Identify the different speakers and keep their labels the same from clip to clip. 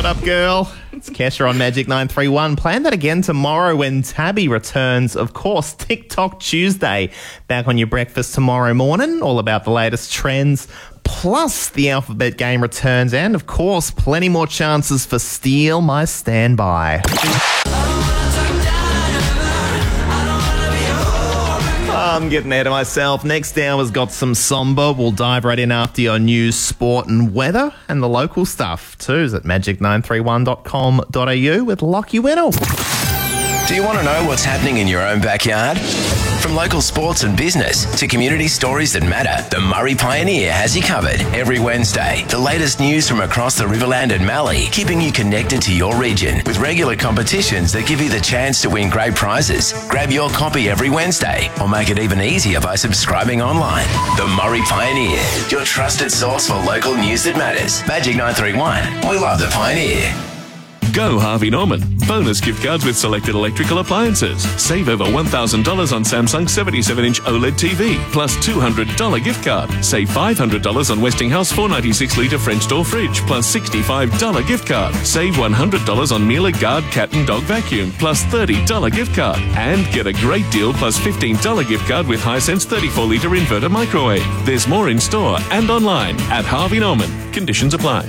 Speaker 1: What up, girl? It's Kesha on Magic 931. Plan that again tomorrow when Tabby returns. Of course, TikTok Tuesday. Back on your breakfast tomorrow morning. All about the latest trends. Plus, the alphabet game returns. And, of course, plenty more chances for Steal My Standby. I'm getting ahead of myself. Next hour's got some Samba. We'll dive right in after your news, sport and weather. And the local stuff, too, is at magic931.com.au with Lockie Whittle.
Speaker 2: Do you want to know what's happening in your own backyard? From local sports and business to community stories that matter, the Murray Pioneer has you covered. Every Wednesday, the latest news from across the Riverland and Mallee, keeping you connected to your region with regular competitions that give you the chance to win great prizes. Grab your copy every Wednesday or make it even easier by subscribing online. The Murray Pioneer, your trusted source for local news that matters. Magic 931, we love the Pioneer.
Speaker 3: Go Harvey Norman. Bonus gift cards with selected electrical appliances. Save over $1,000 on Samsung 77-inch OLED TV, plus $200 gift card. Save $500 on Westinghouse 496-litre French door fridge, plus $65 gift card. Save $100 on Miele Guard cat and dog vacuum, plus $30 gift card. And get a great deal plus $15 gift card with Hisense 34-litre inverter microwave. There's more in store and online at Harvey Norman. Conditions apply.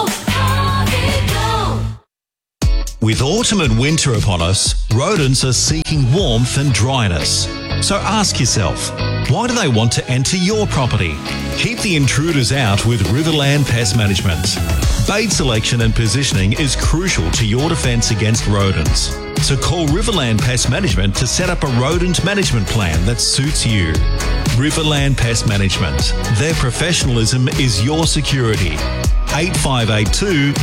Speaker 4: With autumn and winter upon us, rodents are seeking warmth and dryness. So ask yourself, why do they want to enter your property? Keep the intruders out with Riverland Pest Management. Bait selection and positioning is crucial to your defence against rodents. So call Riverland Pest Management to set up a rodent management plan that suits you. Riverland Pest Management. Their professionalism is your security. 8582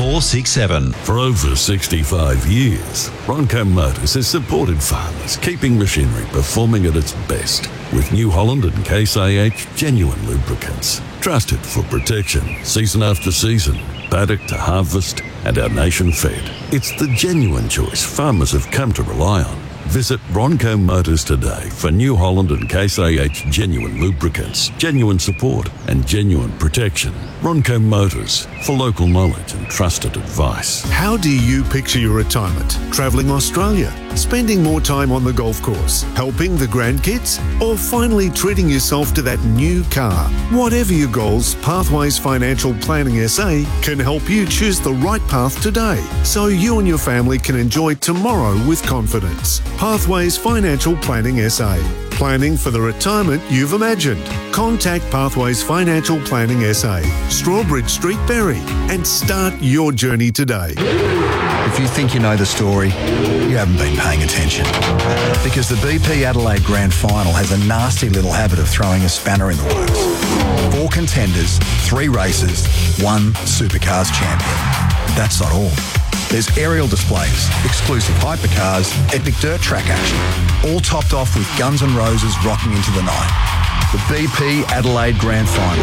Speaker 4: 4467.
Speaker 5: For over 65 years, Ronco Motors has supported farmers, keeping machinery performing at its best with New Holland and Case IH genuine lubricants. Trusted for protection, season after season, paddock to harvest, and our nation fed. It's the genuine choice farmers have come to rely on. Visit Ronco Motors today for New Holland and Case IH genuine lubricants, genuine support, and genuine protection. Ronco Motors for local knowledge and trusted advice.
Speaker 6: How do you picture your retirement? Travelling Australia? Spending more time on the golf course? Helping the grandkids? Or finally treating yourself to that new car? Whatever your goals, Pathways Financial Planning SA can help you choose the right path today so you and your family can enjoy tomorrow with confidence. Pathways Financial Planning SA. Planning for the retirement you've imagined. Contact Pathways Financial Planning SA, Strawbridge Street, Berry, and start your journey today.
Speaker 7: If you think you know the story, you haven't been paying attention. Because the BP Adelaide Grand Final has a nasty little habit of throwing a spanner in the works. 4 contenders, 3 races, 1 Supercars champion. That's not all. There's aerial displays, exclusive hypercars, epic dirt track action, all topped off with Guns N' Roses rocking into the night. The BP Adelaide Grand Final,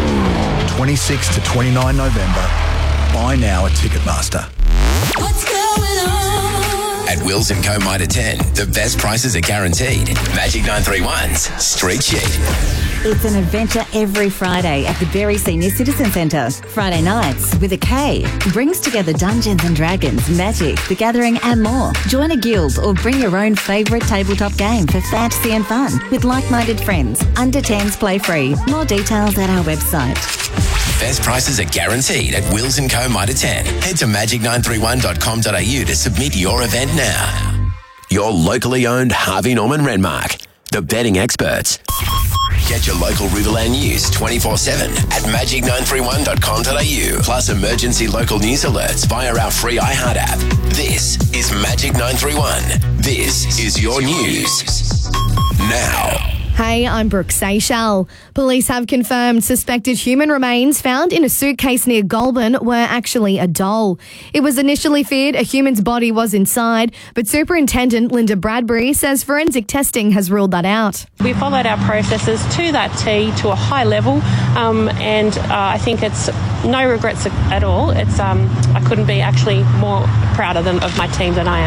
Speaker 7: 26 to 29 November. Buy now at Ticketmaster.
Speaker 8: What's going on?
Speaker 2: At Wills & Co. Mitre 10, the best prices are guaranteed. Magic 931's Street Sheet.
Speaker 9: It's an adventure every Friday at the Berry Senior Citizen Centre. Friday nights with a K brings together Dungeons and Dragons, Magic, The Gathering and more. Join a guild or bring your own favourite tabletop game for fantasy and fun with like-minded friends. Under 10s play free. More details at our website.
Speaker 2: Best prices are guaranteed at Wills & Co. Mitre 10. Head to magic931.com.au to submit your event now. Your locally owned Harvey Norman Renmark, the betting experts. Get your local Riverland news 24/7 at magic931.com.au. Plus emergency local news alerts via our free iHeart app. This is Magic 931. This is your news. Now.
Speaker 10: Hey, I'm Brooke Seychelles. Police have confirmed suspected human remains found in a suitcase near Goulburn were actually a doll. It was initially feared a human's body was inside, but Superintendent Linda Bradbury says forensic testing has ruled that out.
Speaker 11: We followed our processes to that T to a high level, and I think it's no regrets at all. It's I couldn't be actually more prouder of my team than I am.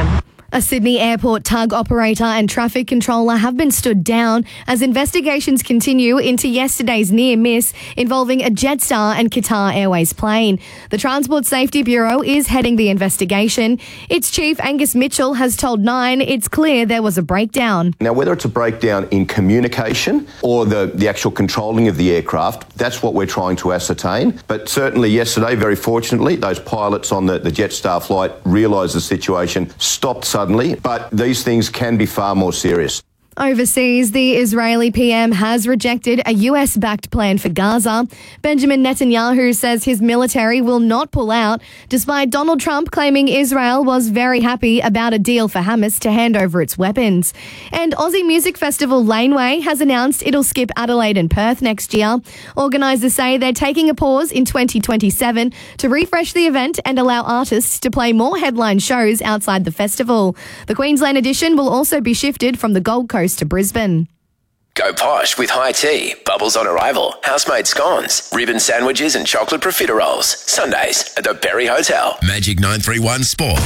Speaker 10: A Sydney airport tug operator and traffic controller have been stood down as investigations continue into yesterday's near miss involving a Jetstar and Qatar Airways plane. The Transport Safety Bureau is heading the investigation. Its chief, Angus Mitchell, has told Nine it's clear there was a breakdown.
Speaker 12: Now, whether it's a breakdown in communication or the actual controlling of the aircraft, that's what we're trying to ascertain. But certainly yesterday, very fortunately, those pilots on the Jetstar flight realised the situation, stopped suddenly, but these things can be far more serious.
Speaker 10: Overseas, the Israeli PM has rejected a US-backed plan for Gaza. Benjamin Netanyahu says his military will not pull out, despite Donald Trump claiming Israel was very happy about a deal for Hamas to hand over its weapons. And Aussie music festival Laneway has announced it'll skip Adelaide and Perth next year. Organisers say they're taking a pause in 2027 to refresh the event and allow artists to play more headline shows outside the festival. The Queensland edition will also be shifted from the Gold Coast to Brisbane.
Speaker 2: Go posh with high tea, bubbles on arrival, house-made scones, ribbon sandwiches and chocolate profiteroles. Sundays at the Berry Hotel. Magic 931 Sport.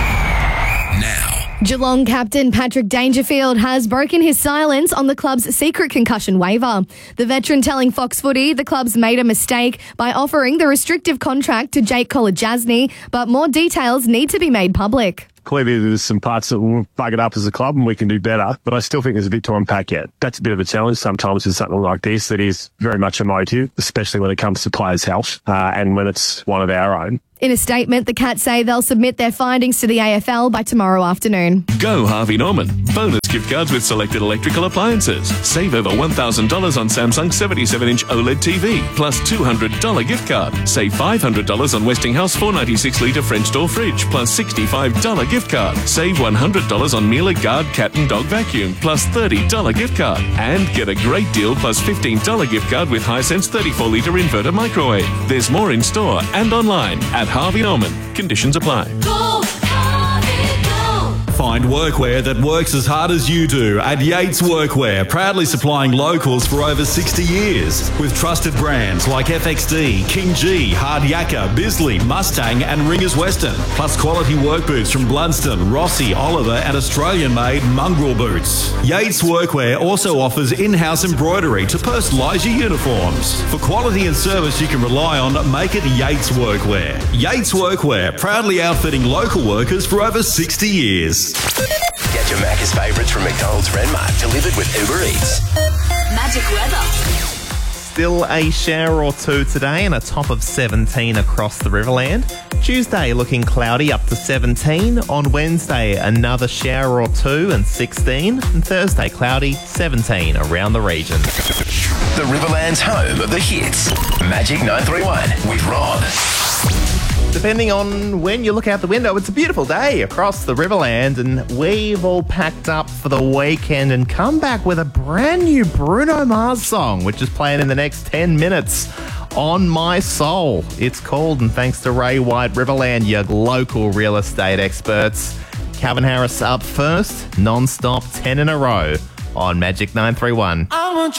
Speaker 2: Now.
Speaker 10: Geelong captain Patrick Dangerfield has broken his silence on the club's secret concussion waiver. The veteran telling Fox Footy the club's made a mistake by offering the restrictive contract to Jake Kolodjasny, but more details need to be made public.
Speaker 13: Clearly, there's some parts that will bug it up as a club and we can do better, but I still think there's a bit to unpack yet. That's a bit of a challenge sometimes with something like this that is very much a motive, especially when it comes to players' health and when it's one of our own.
Speaker 10: In a statement, the Cats say they'll submit their findings to the AFL by tomorrow afternoon.
Speaker 3: Go Harvey Norman. Bonus gift cards with selected electrical appliances. Save over $1,000 on Samsung 77-inch OLED TV, plus $200 gift card. Save $500 on Westinghouse 496-litre French door fridge, plus $65 gift card. Save $100 on Miele Guard cat and dog vacuum, plus $30 gift card. And get a great deal plus $15 gift card with Hisense 34-litre inverter microwave. There's more in store and online at Harvey Norman. Conditions apply.
Speaker 8: Go, Harvey, go.
Speaker 4: Find workwear that works as hard as you do at Yates Workwear, proudly supplying locals for over 60 years. With trusted brands like FXD, King G, Hard Yakka, Bisley, Mustang and Ringers Western. Plus quality work boots from Blunston, Rossi, Oliver and Australian-made Mongrel boots. Yates Workwear also offers in-house embroidery to personalise your uniforms. For quality and service you can rely on, make it Yates Workwear. Yates Workwear, proudly outfitting local workers for over 60 years.
Speaker 2: Get your Macca's favourites from McDonald's Renmark delivered with Uber Eats.
Speaker 8: Magic weather.
Speaker 1: Still a shower or two today and a top of 17 across the Riverland. Tuesday looking cloudy up to 17. On Wednesday another shower or two and 16. And Thursday cloudy, 17 around the region.
Speaker 2: The Riverland's home of the hits. Magic 931 with Rob.
Speaker 1: Depending on when you look out the window, it's a beautiful day across the Riverland, and we've all packed up for the weekend and come back with a brand new Bruno Mars song, which is playing in the next 10 minutes. On My Soul, it's called, and thanks to Ray White Riverland, your local real estate experts. Calvin Harris up first, non-stop 10 in a row on Magic 931.
Speaker 8: I want